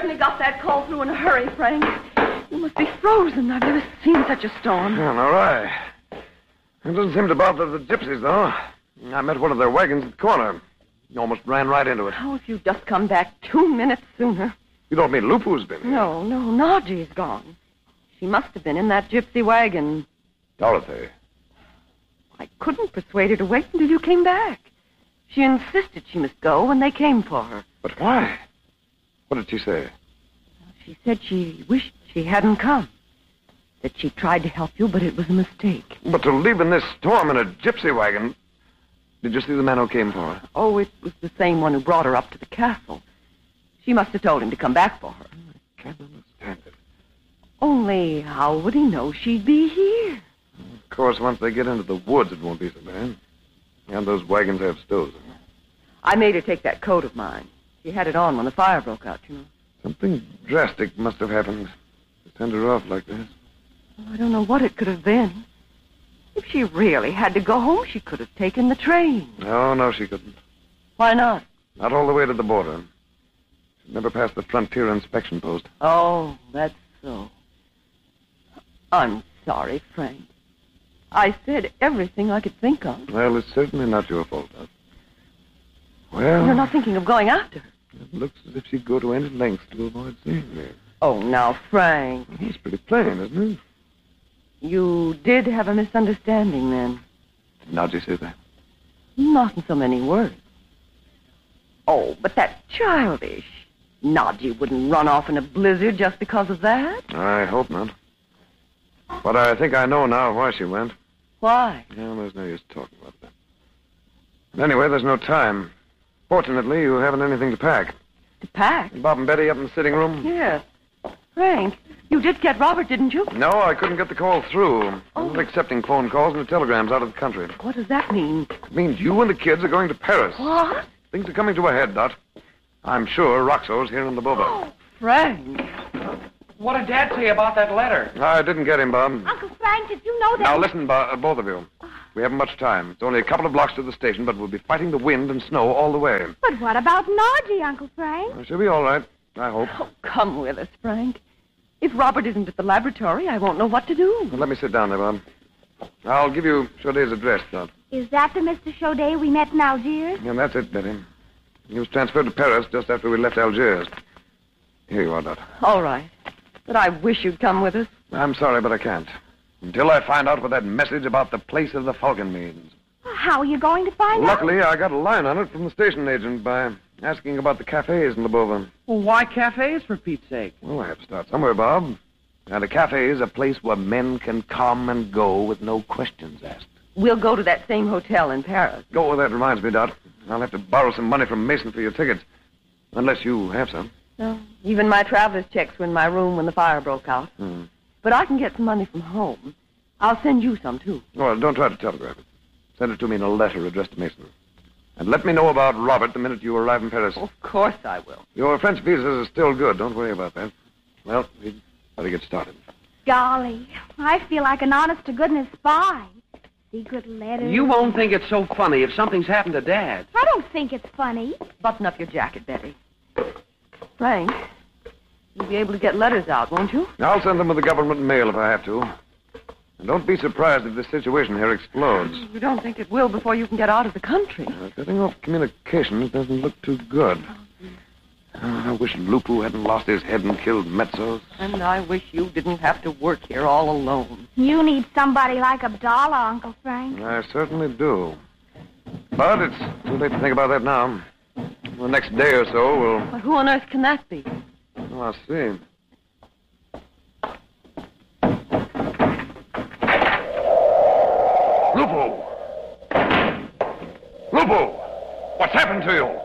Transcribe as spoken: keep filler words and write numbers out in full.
certainly got that call through in a hurry, Frank. You must be frozen. I've never seen such a storm. Yeah, all right. It doesn't seem to bother the gypsies, though. I met one of their wagons at the corner. He almost ran right into it. Oh, if you'd just come back two minutes sooner. You don't mean Lupu's been here? No, no, Najee's gone. She must have been in that gypsy wagon. Dorothy. I couldn't persuade her to wait until you came back. She insisted she must go when they came for her. But why? What did she say? She said she wished she hadn't come. That she tried to help you, but it was a mistake. But to leave in this storm in a gypsy wagon... Did you see the man who came for her? Oh, it was the same one who brought her up to the castle. She must have told him to come back for her. I can't understand it. Only how would he know she'd be here? Of course, once they get into the woods, it won't be so bad. And those wagons have stoves in them. I made her take that coat of mine. She had it on when the fire broke out, you know. Something drastic must have happened to send her off like this. Well, I don't know what it could have been. If she really had to go home, she could have taken the train. No, no, she couldn't. Why not? Not all the way to the border. She'd never passed the frontier inspection post. Oh, that's so. I'm sorry, Frank. I said everything I could think of. Well, it's certainly not your fault, Doc. Well... You're not thinking of going after her. It looks as if she'd go to any lengths to avoid seeing me. Oh, now, Frank. It's pretty plain, isn't it? You did have a misunderstanding, then. Did Najee say that? Not in so many words. Oh, but that's childish. Najee wouldn't run off in a blizzard just because of that. I hope not. But I think I know now why she went. Why? Well, there's no use talking about that. But anyway, there's no time. Fortunately, you haven't anything to pack. To pack? Bob and Betty up in the sitting room? Yes. Frank, you did get Robert, didn't you? No, I couldn't get the call through. Oh. I'm not accepting phone calls and telegrams out of the country. What does that mean? It means you and the kids are going to Paris. What? Things are coming to a head, Dot. I'm sure Roxo's here in the boba. Oh, Frank. What did Dad say about that letter? I didn't get him, Bob. Uncle Frank, did you know that... Now, listen, Bo- uh, both of you. We haven't much time. It's only a couple of blocks to the station, but we'll be fighting the wind and snow all the way. But what about Najee, Uncle Frank? Well, she'll be all right, I hope. Oh, come with us, Frank. If Robert isn't at the laboratory, I won't know what to do. Well, let me sit down there, Bob. I'll give you Chaudet's address, Dot. Is that the Mister Chaudet we met in Algiers? Yeah, that's it, Betty. He was transferred to Paris just after we left Algiers. Here you are, Dot. All right. But I wish you'd come with us. I'm sorry, but I can't. Until I find out what that message about the place of the Falcon means. How are you going to find Luckily, I got a line on it from the station agent by asking about the cafes in Lubova. Well, why cafes, for Pete's sake? Well, I have to start somewhere, Bob. And a cafe is a place where men can come and go with no questions asked. We'll go to that same hotel in Paris. Oh, well, that reminds me, Dot. I'll have to borrow some money from Mason for your tickets. Unless you have some. No, even my traveler's checks were in my room when the fire broke out. Hmm. But I can get some money from home. I'll send you some, too. Well, don't try to telegraph it. Send it to me in a letter addressed to Mason. And let me know about Robert the minute you arrive in Paris. Of course I will. Your French visas are still good. Don't worry about that. Well, we'd better get started. Golly, I feel like an honest-to-goodness spy. Secret letters. You won't think it's so funny if something's happened to Dad. I don't think it's funny. Button up your jacket, Betty. Frank, you'll be able to get letters out, won't you? I'll send them with the government mail if I have to. And don't be surprised if this situation here explodes. You don't think it will before you can get out of the country? Uh, cutting off communications doesn't look too good. Uh, I wish Lupu hadn't lost his head and killed Metzos. And I wish you didn't have to work here all alone. You need somebody like Abdallah, Uncle Frank. I certainly do. But it's too late to think about that now. The next day or so, we'll... But who on earth can that be? Oh, I'll see. Lupu! Lupu! What's happened to you?